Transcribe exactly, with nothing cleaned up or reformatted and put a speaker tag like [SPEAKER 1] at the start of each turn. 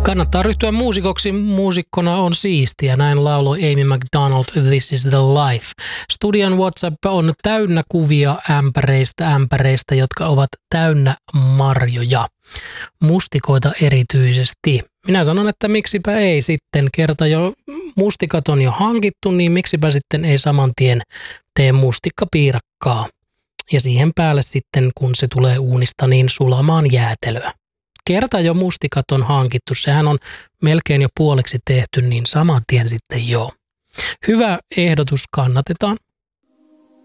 [SPEAKER 1] Kannattaa ryhtyä muusikoksi, muusikkona on siistiä. Näin lauloi Amy McDonald, This is the Life. Studion WhatsApp on täynnä kuvia ämpäreistä, ämpäreistä, jotka ovat täynnä marjoja. Mustikoita erityisesti. Minä sanon, että miksipä ei sitten. Kerta jo mustikat on jo hankittu, niin miksipä sitten ei saman tien tee mustikkapiirakkaa. Ja siihen päälle sitten, kun se tulee uunista, niin sulamaan jäätelöä. Kerta jo mustikat on hankittu, sehän on melkein jo puoliksi tehty, niin saman tien sitten joo. Hyvä ehdotus, kannatetaan.